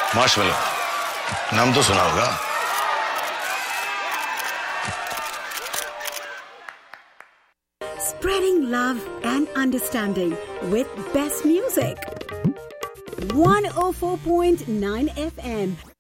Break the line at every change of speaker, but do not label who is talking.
Marshmallow, नाम तो सुना होगा।
Spreading love and understanding with best music. 104.9 FM.